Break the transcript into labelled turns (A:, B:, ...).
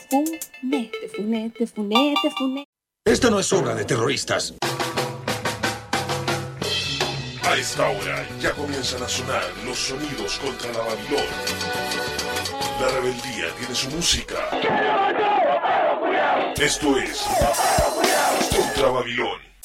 A: funé.
B: Esta no es obra de terroristas.
C: A esta hora ya comienzan a sonar los sonidos contra la Babilón. La rebeldía tiene su música. Esto es Contra Babilón.